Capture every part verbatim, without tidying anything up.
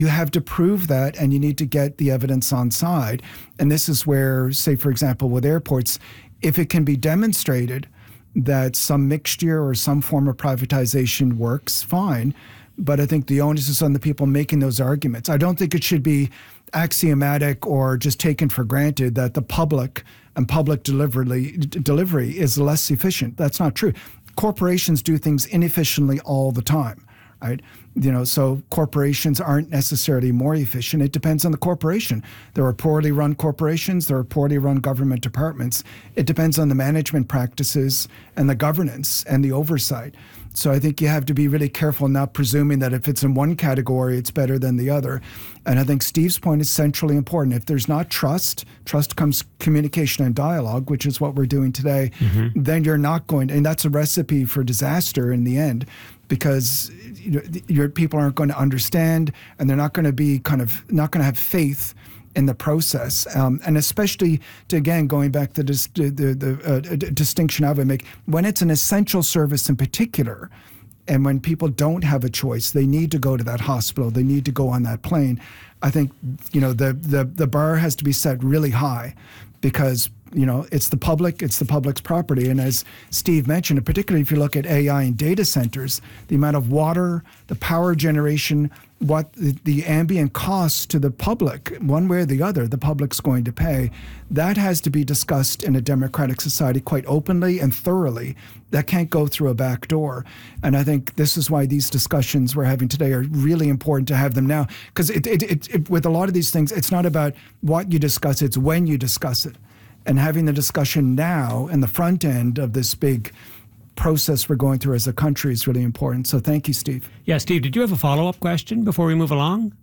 You have to prove that, and you need to get the evidence on side. And this is where, say, for example, with airports, if it can be demonstrated that some mixture or some form of privatization works, fine. But I think the onus is on the people making those arguments. I don't think it should be axiomatic or just taken for granted that the public and public delivery, delivery is less efficient. That's not true. Corporations do things inefficiently all the time. Right? You know, so corporations aren't necessarily more efficient. It depends on the corporation. There are poorly run corporations. There are poorly run government departments. It depends on the management practices and the governance and the oversight. So I think you have to be really careful not presuming that if it's in one category, it's better than the other. And I think Steve's point is centrally important. If there's not trust, trust comes communication and dialogue, which is what we're doing today, mm-hmm. then you're not going to, and that's a recipe for disaster in the end, because you know, your people aren't going to understand, and they're not going to be kind of not going to have faith in the process. Um, and especially, to, again, going back to this, the, the, the uh, distinction I would make, when it's an essential service in particular, and when people don't have a choice, they need to go to that hospital, they need to go on that plane. I think, you know, the the, the bar has to be set really high, because you know, it's the public, it's the public's property. And as Steve mentioned, particularly if you look at A I and data centers, the amount of water, the power generation, what the, the ambient costs to the public, one way or the other, the public's going to pay, that has to be discussed in a democratic society quite openly and thoroughly. That can't go through a back door. And I think this is why these discussions we're having today are really important to have them now. Because it, it, it, it, with a lot of these things, it's not about what you discuss, it's when you discuss it. And having the discussion now in the front end of this big process we're going through as a country is really important. So thank you, Steve. Yeah, Steve, did you have a follow-up question before we move along?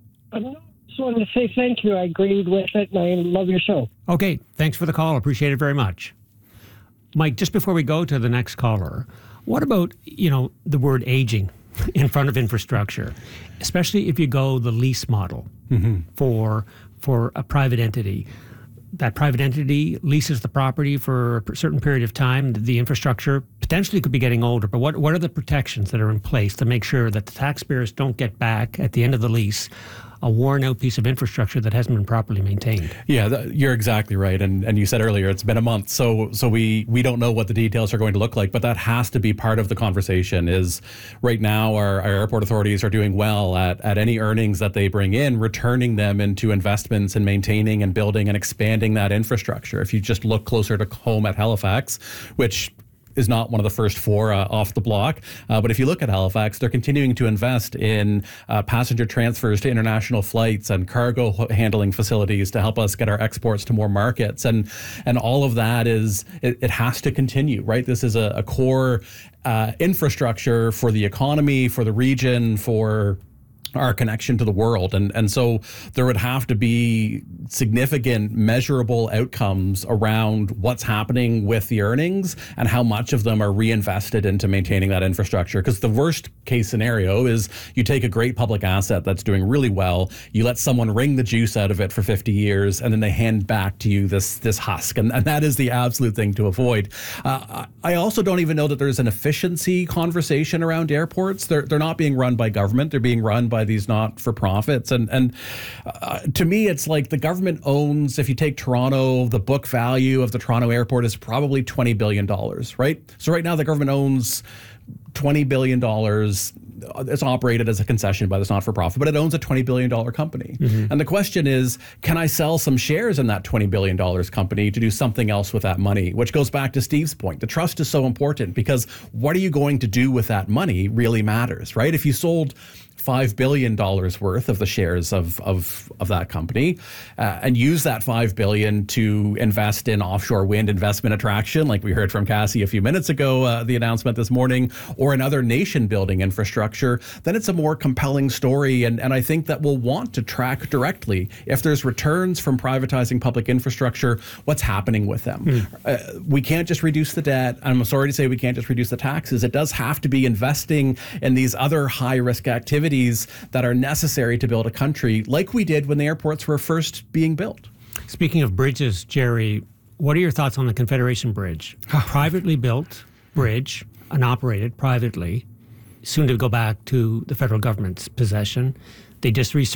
I just wanted to say thank you. I agreed with it, and I love your show. Okay, thanks for the call. Appreciate it very much. Mike, just before we go to the next caller, what about, you know, the word aging in front of infrastructure, especially if you go the lease model mm-hmm. for for a private entity? That private entity leases the property for a certain period of time. The infrastructure potentially could be getting older, but what, what are the protections that are in place to make sure that the taxpayers don't get back at the end of the lease a worn-out piece of infrastructure that hasn't been properly maintained? Yeah, th- you're exactly right. And and you said earlier, it's been a month, so so we, we don't know what the details are going to look like, but that has to be part of the conversation. Is right now our, our airport authorities are doing well at, at any earnings that they bring in, returning them into investments and maintaining and building and expanding that infrastructure. If you just look closer to home at Halifax, which is not one of the first four uh, off the block. Uh, but if you look at Halifax, they're continuing to invest in uh, passenger transfers to international flights and cargo handling facilities to help us get our exports to more markets. And and all of that is, it, it has to continue, right? This is a, a core uh, infrastructure for the economy, for the region, for our connection to the world. And and so there would have to be significant measurable outcomes around what's happening with the earnings and how much of them are reinvested into maintaining that infrastructure. Because the worst case scenario is you take a great public asset that's doing really well, you let someone wring the juice out of it for fifty years, and then they hand back to you this this husk. And, and that is the absolute thing to avoid. Uh, I also don't even know that there's an efficiency conversation around airports. They're, they're not being run by government. They're being run by these not-for-profits. And, and uh, to me, it's like the government owns, if you take Toronto, the book value of the Toronto airport is probably twenty billion dollars, right? So right now the government owns twenty billion dollars. It's operated as a concession by this not-for-profit, but it owns a twenty billion dollars company. Mm-hmm. And the question is, can I sell some shares in that twenty billion dollars company to do something else with that money? Which goes back to Steve's point. The trust is so important because what are you going to do with that money really matters, right? If you sold five billion dollars worth of the shares of of, of that company uh, and use that five billion dollars to invest in offshore wind investment attraction, like we heard from Cassie a few minutes ago, uh, the announcement this morning, or another nation-building infrastructure, then it's a more compelling story. And, and I think that we'll want to track directly if there's returns from privatizing public infrastructure, what's happening with them. Mm. Uh, we can't just reduce the debt. I'm sorry to say we can't just reduce the taxes. It does have to be investing in these other high-risk activities that are necessary to build a country like we did when the airports were first being built. Speaking of bridges, Jerry, what are your thoughts on the Confederation Bridge? A privately built bridge and operated privately, soon to go back to the federal government's possession. They just researched